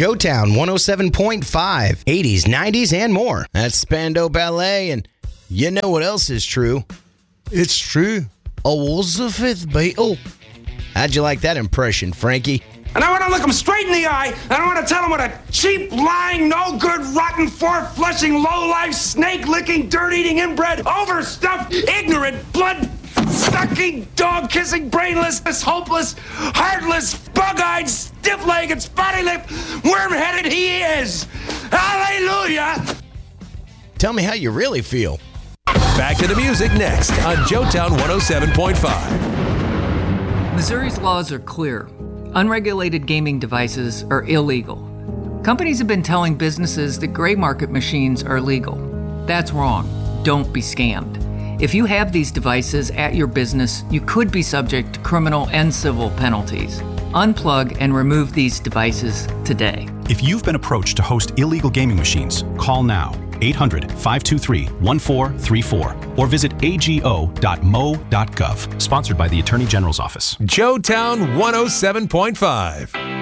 Joetown 107.5, 80s, 90s, and more. That's Spandau Ballet, and you know what else is true? It's true. Elizabeth Battle. How'd you like that impression, Frankie? And I want to look him straight in the eye, and I want to tell him what a cheap, lying, no-good, rotten, four-flushing, low-life, snake-licking, dirt-eating, inbred, overstuffed, ignorant, blood-sucking, dog-kissing, brainless, hopeless, heartless, bug-eyed, stiff-legged, spotty-lipped, worm-headed he is. Hallelujah! Tell me how you really feel. Back to the music next on Joetown 107.5. Missouri's laws are clear. Unregulated gaming devices are illegal. Companies have been telling businesses that gray market machines are legal. That's wrong. Don't be scammed. If you have these devices at your business, you could be subject to criminal and civil penalties. Unplug and remove these devices today. If you've been approached to host illegal gaming machines, call now. 800-523-1434 or visit ago.mo.gov. Sponsored by the Attorney General's Office. Joetown 107.5.